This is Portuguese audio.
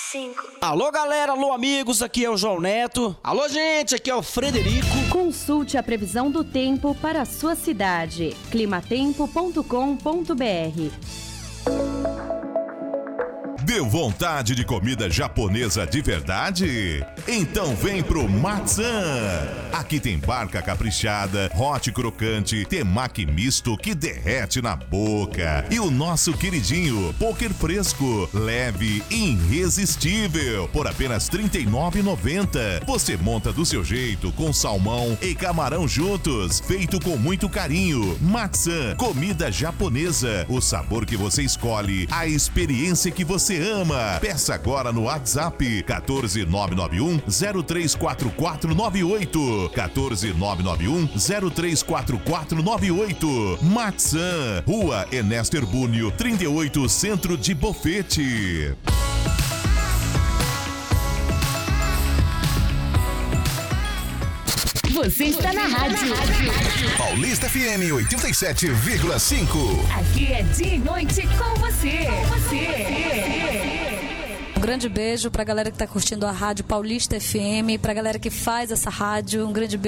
5. Alô, galera, alô, amigos, aqui é o João Neto. Alô, gente, aqui é o Frederico. Consulte a previsão do tempo para a sua cidade. climatempo.com.br. Deu vontade de comida japonesa de verdade? Então vem pro Matzan! Aqui tem barca caprichada, hot crocante, temaki misto que derrete na boca. E o nosso queridinho, poker fresco, leve e irresistível, por apenas R$ 39,90. Você monta do seu jeito, com salmão e camarão juntos, feito com muito carinho. Matzan, comida japonesa, o sabor que você escolhe, a experiência que você ama. Peça agora no WhatsApp 14991-034498. 14991-034498. Matzan, Rua Ernesto Herbúnio, 38, Centro de Bofete. Você está na rádio Paulista FM 87,5. Aqui é dia e noite com você. Um grande beijo pra galera que tá curtindo a rádio Paulista FM, pra galera que faz essa rádio. Um grande beijo.